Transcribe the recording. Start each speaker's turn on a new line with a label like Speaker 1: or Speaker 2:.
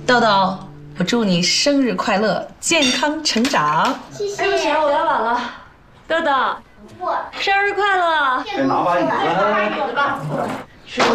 Speaker 1: 豆豆，我祝你生日快乐，健康成长。
Speaker 2: 谢谢。
Speaker 3: 对不起啊，我来晚了。豆豆，生日快乐！
Speaker 4: 拿把椅子。